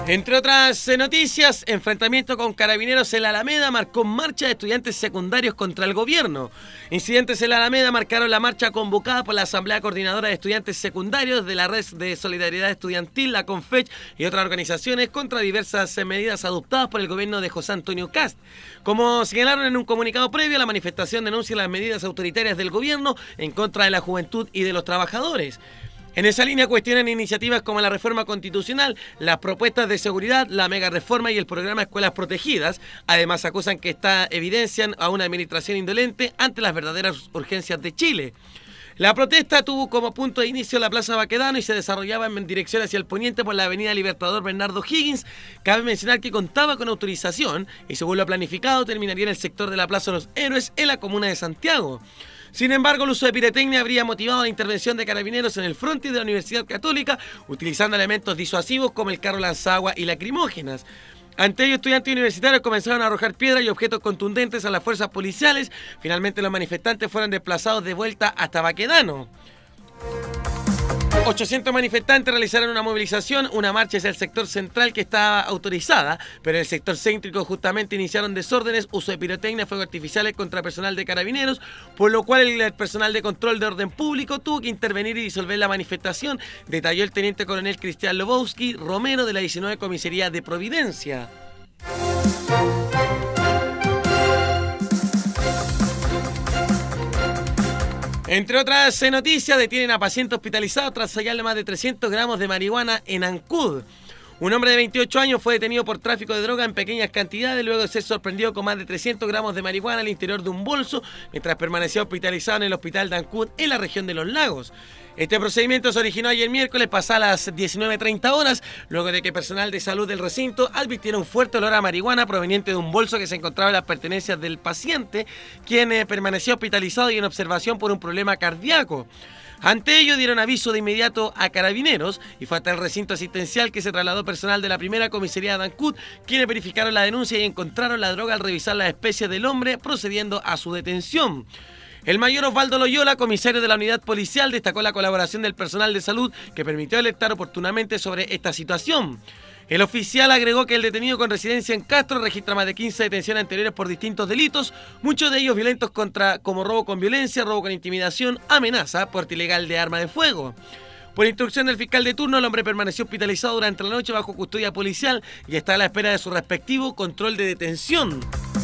Entre otras noticias, enfrentamiento con carabineros en la Alameda marcó marcha de estudiantes secundarios contra el gobierno. Incidentes en la Alameda marcaron la marcha convocada por la Asamblea Coordinadora de Estudiantes Secundarios de la Red de Solidaridad Estudiantil, la CONFECH y otras organizaciones contra diversas medidas adoptadas por el gobierno de José Antonio Kast. Como señalaron en un comunicado previo, la manifestación denuncia las medidas autoritarias del gobierno en contra de la juventud y de los trabajadores. En esa línea cuestionan iniciativas como la reforma constitucional, las propuestas de seguridad, la mega reforma y el programa Escuelas Protegidas. Además acusan que evidencian a una administración indolente ante las verdaderas urgencias de Chile. La protesta tuvo como punto de inicio la Plaza Baquedano y se desarrollaba en dirección hacia el poniente por la avenida Libertador Bernardo Higgins. Cabe mencionar que contaba con autorización y según lo planificado terminaría en el sector de la Plaza de los Héroes en la comuna de Santiago. Sin embargo, el uso de pirotecnia habría motivado la intervención de carabineros en el frontis de la Universidad Católica, utilizando elementos disuasivos como el carro lanzagua y lacrimógenas. Ante ello, estudiantes universitarios comenzaron a arrojar piedras y objetos contundentes a las fuerzas policiales. Finalmente, los manifestantes fueron desplazados de vuelta hasta Baquedano. 800 manifestantes realizaron una movilización, una marcha hacia el sector central que estaba autorizada, pero en el sector céntrico justamente iniciaron desórdenes, uso de pirotecnia, fuegos artificiales contra personal de carabineros, por lo cual el personal de control de orden público tuvo que intervenir y disolver la manifestación, detalló el teniente coronel Cristian Lobowski Romero de la 19 Comisaría de Providencia. Entre otras noticias, detienen a paciente hospitalizado tras hallarle más de 300 gramos de marihuana en Ancud. Un hombre de 28 años fue detenido por tráfico de droga en pequeñas cantidades luego de ser sorprendido con más de 300 gramos de marihuana al interior de un bolso mientras permanecía hospitalizado en el hospital de Ancud en la región de Los Lagos. Este procedimiento se originó ayer miércoles pasadas las 19:30 horas, luego de que personal de salud del recinto advirtiera un fuerte olor a marihuana proveniente de un bolso que se encontraba en las pertenencias del paciente, quien permaneció hospitalizado y en observación por un problema cardíaco. Ante ello dieron aviso de inmediato a carabineros y fue hasta el recinto asistencial que se trasladó personal de la primera comisaría de Ancud, quienes verificaron la denuncia y encontraron la droga al revisar las especies del hombre, procediendo a su detención. El mayor Osvaldo Loyola, comisario de la unidad policial, destacó la colaboración del personal de salud que permitió alertar oportunamente sobre esta situación. El oficial agregó que el detenido con residencia en Castro registra más de 15 detenciones anteriores por distintos delitos, muchos de ellos violentos como robo con violencia, robo con intimidación, amenaza, porte ilegal de arma de fuego. Por instrucción del fiscal de turno, el hombre permaneció hospitalizado durante la noche bajo custodia policial y está a la espera de su respectivo control de detención.